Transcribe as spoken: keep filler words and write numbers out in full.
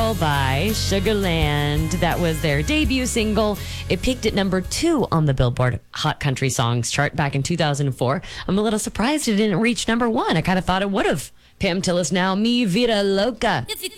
Girl by Sugarland. That was their debut single. It peaked at number two on the Billboard Hot Country Songs chart back in two thousand four. I'm a little surprised it didn't reach number one. I kind of thought it would have. Pam Tillis now, Mi Vida Loca. If you